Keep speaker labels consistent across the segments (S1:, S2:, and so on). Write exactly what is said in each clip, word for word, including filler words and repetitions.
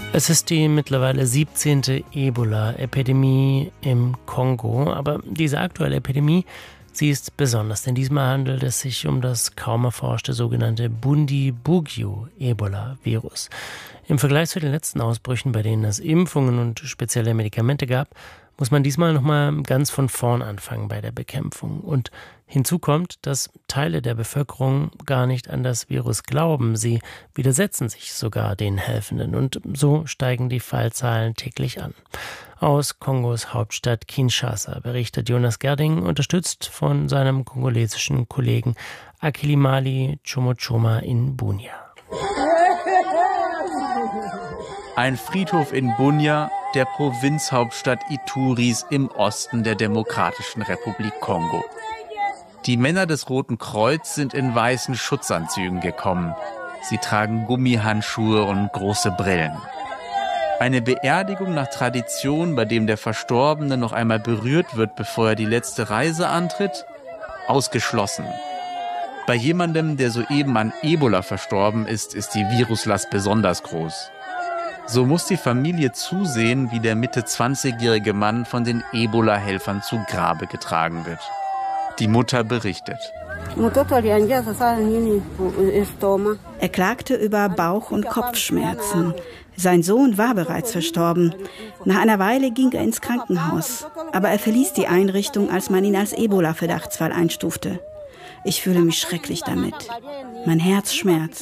S1: Es ist die mittlerweile siebzehnte Ebola-Epidemie im Kongo, aber diese aktuelle Epidemie, sie ist besonders, denn diesmal handelt es sich um das kaum erforschte sogenannte Bundibugyo-Ebola-Virus. Im Vergleich zu den letzten Ausbrüchen, bei denen es Impfungen und spezielle Medikamente gab, muss man diesmal nochmal ganz von vorn anfangen bei der Bekämpfung. Und hinzu kommt, dass Teile der Bevölkerung gar nicht an das Virus glauben. Sie widersetzen sich sogar den Helfenden und so steigen die Fallzahlen täglich an. Aus Kongos Hauptstadt Kinshasa berichtet Jonas Gerding, unterstützt von seinem kongolesischen Kollegen Akilimali Chomochoma in Bunia.
S2: Ein Friedhof in Bunia, der Provinzhauptstadt Ituris im Osten der Demokratischen Republik Kongo. Die Männer des Roten Kreuz sind in weißen Schutzanzügen gekommen. Sie tragen Gummihandschuhe und große Brillen. Eine Beerdigung nach Tradition, bei dem der Verstorbene noch einmal berührt wird, bevor er die letzte Reise antritt? Ausgeschlossen. Bei jemandem, der soeben an Ebola verstorben ist, ist die Viruslast besonders groß. So muss die Familie zusehen, wie der Mitte zwanzigjährige Mann von den Ebola-Helfern zu Grabe getragen wird. Die Mutter berichtet.
S3: Er klagte über Bauch- und Kopfschmerzen. Sein Sohn war bereits verstorben. Nach einer Weile ging er ins Krankenhaus. Aber er verließ die Einrichtung, als man ihn als Ebola-Verdachtsfall einstufte. Ich fühle mich schrecklich damit. Mein Herz schmerzt.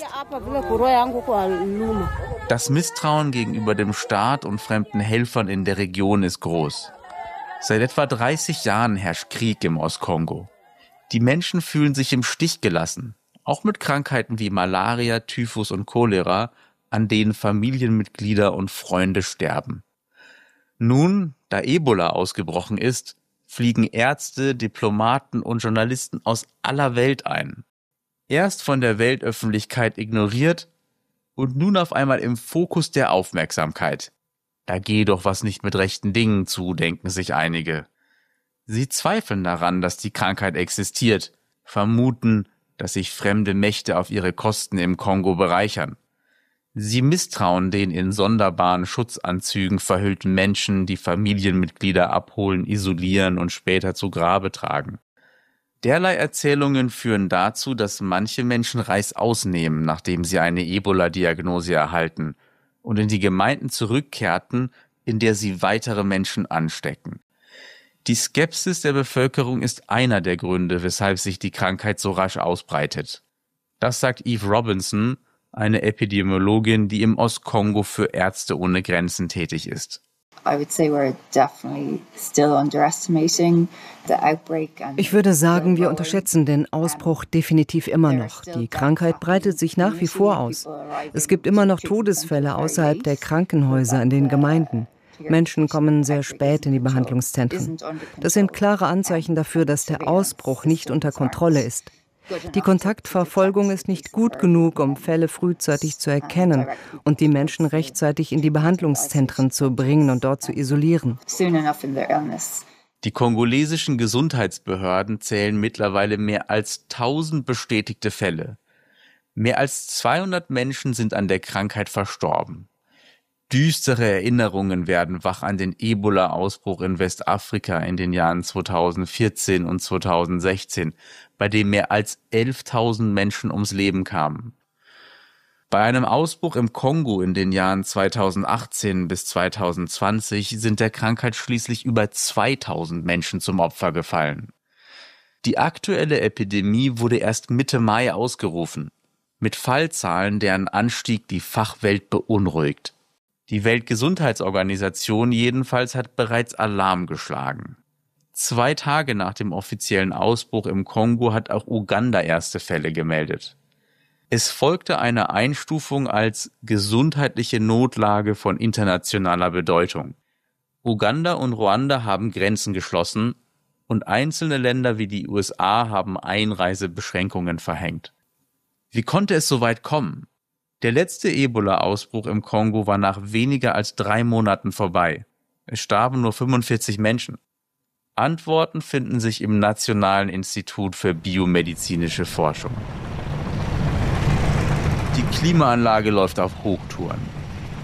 S2: Das Misstrauen gegenüber dem Staat und fremden Helfern in der Region ist groß. Seit etwa dreißig Jahren herrscht Krieg im Ostkongo. Die Menschen fühlen sich im Stich gelassen, auch mit Krankheiten wie Malaria, Typhus und Cholera, an denen Familienmitglieder und Freunde sterben. Nun, da Ebola ausgebrochen ist, fliegen Ärzte, Diplomaten und Journalisten aus aller Welt ein. Erst von der Weltöffentlichkeit ignoriert und nun auf einmal im Fokus der Aufmerksamkeit. Da gehe doch was nicht mit rechten Dingen zu, denken sich einige. Sie zweifeln daran, dass die Krankheit existiert, vermuten, dass sich fremde Mächte auf ihre Kosten im Kongo bereichern. Sie misstrauen den in sonderbaren Schutzanzügen verhüllten Menschen, die Familienmitglieder abholen, isolieren und später zu Grabe tragen. Derlei Erzählungen führen dazu, dass manche Menschen Reißaus nehmen, nachdem sie eine Ebola-Diagnose erhalten, und in die Gemeinden zurückkehrten, in der sie weitere Menschen anstecken. Die Skepsis der Bevölkerung ist einer der Gründe, weshalb sich die Krankheit so rasch ausbreitet. Das sagt Eve Robinson, eine Epidemiologin, die im Ostkongo für Ärzte ohne Grenzen tätig ist.
S4: Ich würde sagen, wir unterschätzen den Ausbruch definitiv immer noch. Die Krankheit breitet sich nach wie vor aus. Es gibt immer noch Todesfälle außerhalb der Krankenhäuser in den Gemeinden. Menschen kommen sehr spät in die Behandlungszentren. Das sind klare Anzeichen dafür, dass der Ausbruch nicht unter Kontrolle ist. Die Kontaktverfolgung ist nicht gut genug, um Fälle frühzeitig zu erkennen und die Menschen rechtzeitig in die Behandlungszentren zu bringen und dort zu isolieren.
S2: Die kongolesischen Gesundheitsbehörden zählen mittlerweile mehr als tausend bestätigte Fälle. Mehr als zweihundert Menschen sind an der Krankheit verstorben. Düstere Erinnerungen werden wach an den Ebola-Ausbruch in Westafrika in den Jahren zweitausendvierzehn und zweitausendsechzehn, bei dem mehr als elftausend Menschen ums Leben kamen. Bei einem Ausbruch im Kongo in den Jahren zweitausendachtzehn bis zweitausendzwanzig sind der Krankheit schließlich über zweitausend Menschen zum Opfer gefallen. Die aktuelle Epidemie wurde erst Mitte Mai ausgerufen, mit Fallzahlen, deren Anstieg die Fachwelt beunruhigt. Die Weltgesundheitsorganisation jedenfalls hat bereits Alarm geschlagen. Zwei Tage nach dem offiziellen Ausbruch im Kongo hat auch Uganda erste Fälle gemeldet. Es folgte eine Einstufung als gesundheitliche Notlage von internationaler Bedeutung. Uganda und Ruanda haben Grenzen geschlossen und einzelne Länder wie die U S A haben Einreisebeschränkungen verhängt. Wie konnte es so weit kommen? Der letzte Ebola-Ausbruch im Kongo war nach weniger als drei Monaten vorbei. Es starben nur fünfundvierzig Menschen. Antworten finden sich im Nationalen Institut für biomedizinische Forschung. Die Klimaanlage läuft auf Hochtouren.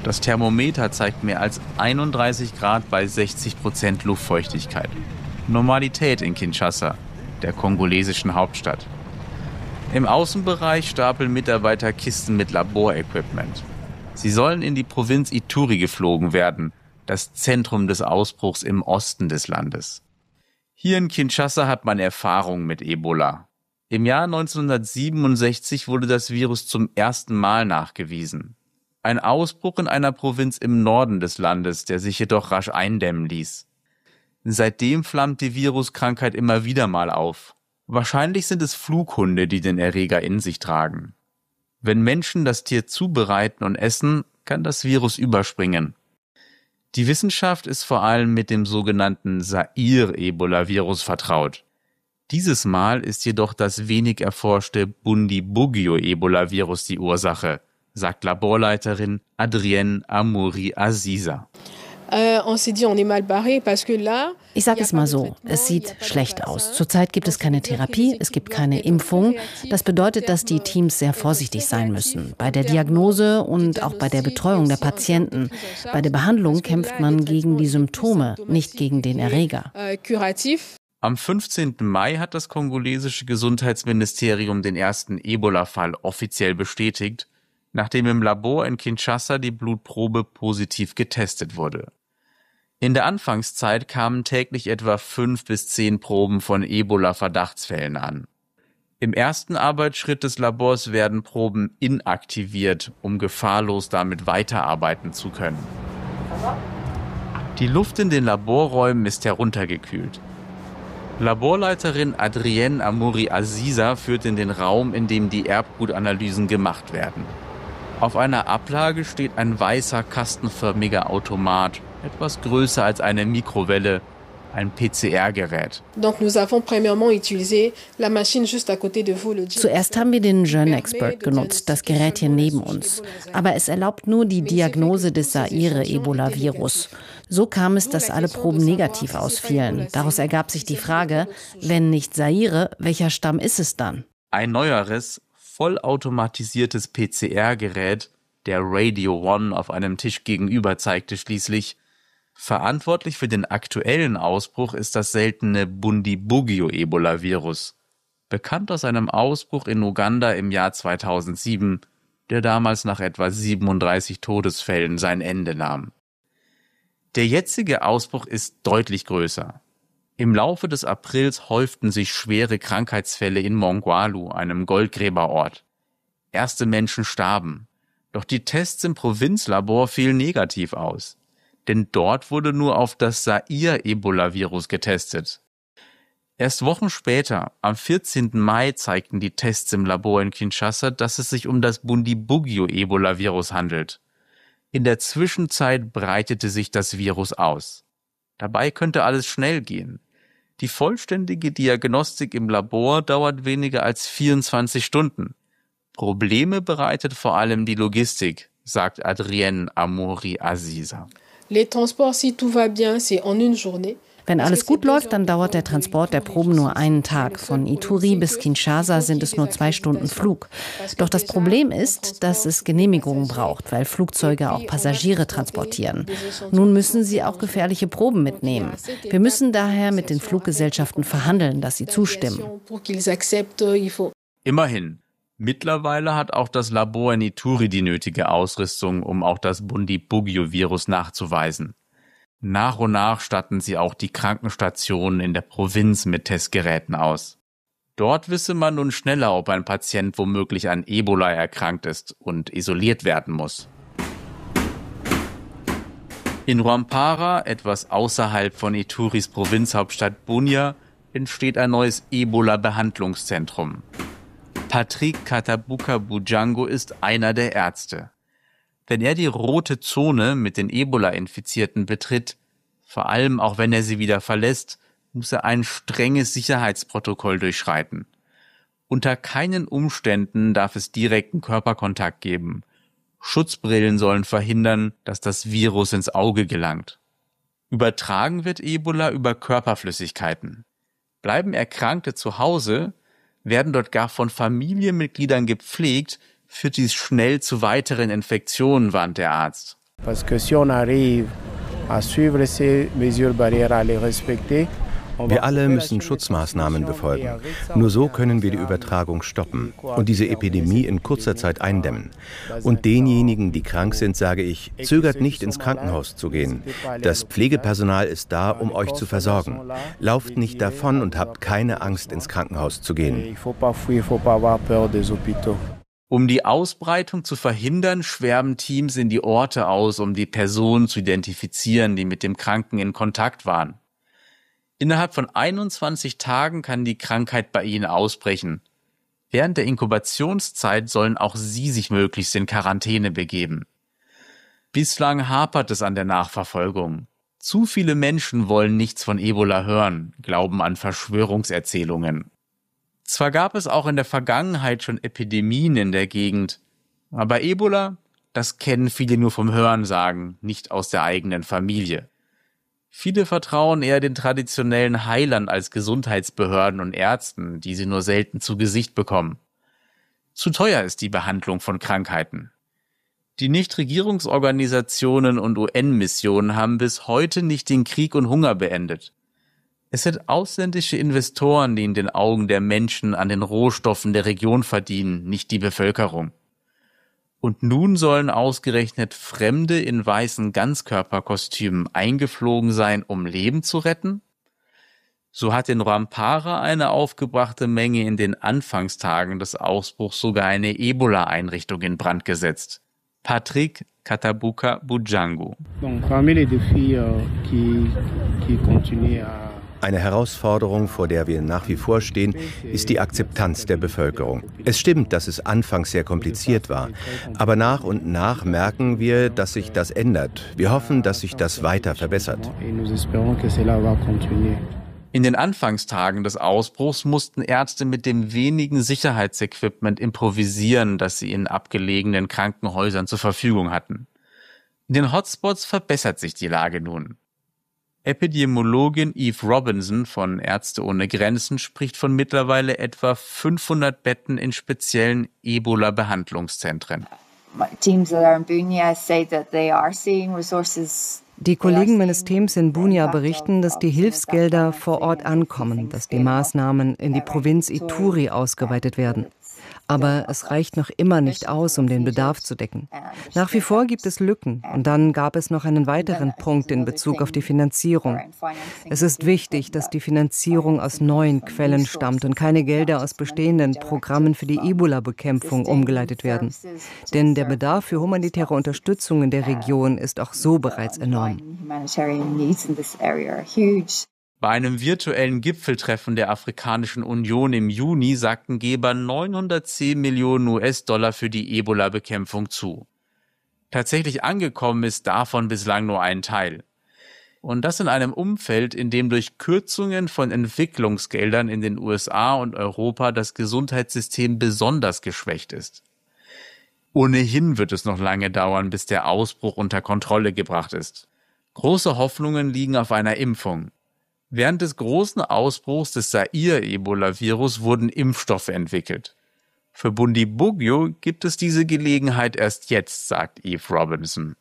S2: Das Thermometer zeigt mehr als einunddreißig Grad bei sechzig Prozent Luftfeuchtigkeit. Normalität in Kinshasa, der kongolesischen Hauptstadt. Im Außenbereich stapeln Mitarbeiter Kisten mit Laborequipment. Sie sollen in die Provinz Ituri geflogen werden, das Zentrum des Ausbruchs im Osten des Landes. Hier in Kinshasa hat man Erfahrung mit Ebola. Im Jahr neunzehnhundertsiebenundsechzig wurde das Virus zum ersten Mal nachgewiesen. Ein Ausbruch in einer Provinz im Norden des Landes, der sich jedoch rasch eindämmen ließ. Seitdem flammt die Viruskrankheit immer wieder mal auf. Wahrscheinlich sind es Flughunde, die den Erreger in sich tragen. Wenn Menschen das Tier zubereiten und essen, kann das Virus überspringen. Die Wissenschaft ist vor allem mit dem sogenannten Zaire-Ebola-Virus vertraut. Dieses Mal ist jedoch das wenig erforschte Bundibugyo-Ebola-Virus die Ursache, sagt Laborleiterin Adrienne Amouri-Aziza.
S5: Ich sage es mal so, es sieht schlecht aus. Zurzeit gibt es keine Therapie, es gibt keine Impfung. Das bedeutet, dass die Teams sehr vorsichtig sein müssen. Bei der Diagnose und auch bei der Betreuung der Patienten. Bei der Behandlung kämpft man gegen die Symptome, nicht gegen den Erreger.
S2: Am fünfzehnten Mai hat das kongolesische Gesundheitsministerium den ersten Ebola-Fall offiziell bestätigt, nachdem im Labor in Kinshasa die Blutprobe positiv getestet wurde. In der Anfangszeit kamen täglich etwa fünf bis zehn Proben von Ebola-Verdachtsfällen an. Im ersten Arbeitsschritt des Labors werden Proben inaktiviert, um gefahrlos damit weiterarbeiten zu können. Die Luft in den Laborräumen ist heruntergekühlt. Laborleiterin Adrienne Amouri-Aziza führt in den Raum, in dem die Erbgutanalysen gemacht werden. Auf einer Ablage steht ein weißer, kastenförmiger Automat, etwas größer als eine Mikrowelle, ein P C R-Gerät.
S5: Zuerst haben wir den Jeune-Expert genutzt, das Gerät hier neben uns. Aber es erlaubt nur die Diagnose des Zaire-Ebola-Virus. So kam es, dass alle Proben negativ ausfielen. Daraus ergab sich die Frage, wenn nicht Zaire, welcher Stamm ist es dann?
S2: Ein neueres, vollautomatisiertes P C R-Gerät, der Radio One auf einem Tisch gegenüber, zeigte schließlich, verantwortlich für den aktuellen Ausbruch ist das seltene Bundibugyo-Ebola-Virus, bekannt aus einem Ausbruch in Uganda im Jahr zweitausendsieben, der damals nach etwa siebenunddreißig Todesfällen sein Ende nahm. Der jetzige Ausbruch ist deutlich größer. Im Laufe des Aprils häuften sich schwere Krankheitsfälle in Mongwalu, einem Goldgräberort. Erste Menschen starben, doch die Tests im Provinzlabor fielen negativ aus. Denn dort wurde nur auf das Zaire-Ebola-Virus getestet. Erst Wochen später, am vierzehnten Mai, zeigten die Tests im Labor in Kinshasa, dass es sich um das Bundibugyo-Ebola-Virus handelt. In der Zwischenzeit breitete sich das Virus aus. Dabei könnte alles schnell gehen. Die vollständige Diagnostik im Labor dauert weniger als vierundzwanzig Stunden. Probleme bereitet vor allem die Logistik, sagt Adrienne Amouri-Aziza.
S5: Wenn alles gut läuft, dann dauert der Transport der Proben nur einen Tag. Von Ituri bis Kinshasa sind es nur zwei Stunden Flug. Doch das Problem ist, dass es Genehmigungen braucht, weil Flugzeuge auch Passagiere transportieren. Nun müssen sie auch gefährliche Proben mitnehmen. Wir müssen daher mit den Fluggesellschaften verhandeln, dass sie zustimmen.
S2: Immerhin. Mittlerweile hat auch das Labor in Ituri die nötige Ausrüstung, um auch das Bundibugyo-Virus nachzuweisen. Nach und nach statten sie auch die Krankenstationen in der Provinz mit Testgeräten aus. Dort wisse man nun schneller, ob ein Patient womöglich an Ebola erkrankt ist und isoliert werden muss. In Rwampara, etwas außerhalb von Ituris Provinzhauptstadt Bunia, entsteht ein neues Ebola-Behandlungszentrum. Patrick Katabuka Bujango ist einer der Ärzte. Wenn er die rote Zone mit den Ebola-Infizierten betritt, vor allem auch wenn er sie wieder verlässt, muss er ein strenges Sicherheitsprotokoll durchschreiten. Unter keinen Umständen darf es direkten Körperkontakt geben. Schutzbrillen sollen verhindern, dass das Virus ins Auge gelangt. Übertragen wird Ebola über Körperflüssigkeiten. Bleiben Erkrankte zu Hause, werden dort gar von Familienmitgliedern gepflegt, führt dies schnell zu weiteren Infektionen, warnt der Arzt.
S6: Wir alle müssen Schutzmaßnahmen befolgen. Nur so können wir die Übertragung stoppen und diese Epidemie in kurzer Zeit eindämmen. Und denjenigen, die krank sind, sage ich, zögert nicht, ins Krankenhaus zu gehen. Das Pflegepersonal ist da, um euch zu versorgen. Lauft nicht davon und habt keine Angst, ins Krankenhaus zu gehen.
S2: Um die Ausbreitung zu verhindern, schwärmen Teams in die Orte aus, um die Personen zu identifizieren, die mit dem Kranken in Kontakt waren. Innerhalb von einundzwanzig Tagen kann die Krankheit bei ihnen ausbrechen. Während der Inkubationszeit sollen auch sie sich möglichst in Quarantäne begeben. Bislang hapert es an der Nachverfolgung. Zu viele Menschen wollen nichts von Ebola hören, glauben an Verschwörungserzählungen. Zwar gab es auch in der Vergangenheit schon Epidemien in der Gegend, aber Ebola, das kennen viele nur vom Hörensagen, nicht aus der eigenen Familie. Viele vertrauen eher den traditionellen Heilern als Gesundheitsbehörden und Ärzten, die sie nur selten zu Gesicht bekommen. Zu teuer ist die Behandlung von Krankheiten. Die Nichtregierungsorganisationen und U N-Missionen haben bis heute nicht den Krieg und Hunger beendet. Es sind ausländische Investoren, die in den Augen der Menschen an den Rohstoffen der Region verdienen, nicht die Bevölkerung. Und nun sollen ausgerechnet Fremde in weißen Ganzkörperkostümen eingeflogen sein, um Leben zu retten? So hat in Rwampara eine aufgebrachte Menge in den Anfangstagen des Ausbruchs sogar eine Ebola-Einrichtung in Brand gesetzt. Patrick Katabuka Bujangu.
S6: Eine Herausforderung, vor der wir nach wie vor stehen, ist die Akzeptanz der Bevölkerung. Es stimmt, dass es anfangs sehr kompliziert war, aber nach und nach merken wir, dass sich das ändert. Wir hoffen, dass sich das weiter verbessert.
S2: In den Anfangstagen des Ausbruchs mussten Ärzte mit dem wenigen Sicherheitsequipment improvisieren, das sie in abgelegenen Krankenhäusern zur Verfügung hatten. In den Hotspots verbessert sich die Lage nun. Epidemiologin Eve Robinson von Ärzte ohne Grenzen spricht von mittlerweile etwa fünfhundert Betten in speziellen Ebola-Behandlungszentren.
S4: Die Kollegen meines Teams in Bunia berichten, dass die Hilfsgelder vor Ort ankommen, dass die Maßnahmen in die Provinz Ituri ausgeweitet werden. Aber es reicht noch immer nicht aus, um den Bedarf zu decken. Nach wie vor gibt es Lücken. Und dann gab es noch einen weiteren Punkt in Bezug auf die Finanzierung. Es ist wichtig, dass die Finanzierung aus neuen Quellen stammt und keine Gelder aus bestehenden Programmen für die Ebola-Bekämpfung umgeleitet werden. Denn der Bedarf für humanitäre Unterstützung in der Region ist auch so bereits enorm.
S2: Bei einem virtuellen Gipfeltreffen der Afrikanischen Union im Juni sagten Geber neunhundertzehn Millionen U S-Dollar für die Ebola-Bekämpfung zu. Tatsächlich angekommen ist davon bislang nur ein Teil. Und das in einem Umfeld, in dem durch Kürzungen von Entwicklungsgeldern in den U S A und Europa das Gesundheitssystem besonders geschwächt ist. Ohnehin wird es noch lange dauern, bis der Ausbruch unter Kontrolle gebracht ist. Große Hoffnungen liegen auf einer Impfung. Während des großen Ausbruchs des Zaire-Ebola-Virus wurden Impfstoffe entwickelt. Für Bundibugyo gibt es diese Gelegenheit erst jetzt, sagt Eve Robinson.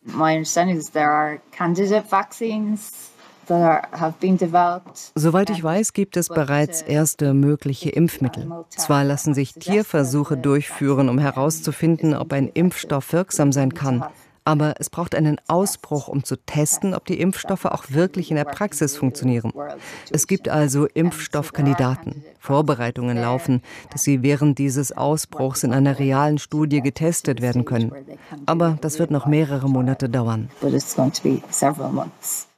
S4: Soweit ich weiß, gibt es bereits erste mögliche Impfmittel. Zwar lassen sich Tierversuche durchführen, um herauszufinden, ob ein Impfstoff wirksam sein kann. Aber es braucht einen Ausbruch, um zu testen, ob die Impfstoffe auch wirklich in der Praxis funktionieren. Es gibt also Impfstoffkandidaten. Vorbereitungen laufen, dass sie während dieses Ausbruchs in einer realen Studie getestet werden können. Aber das wird noch mehrere Monate dauern.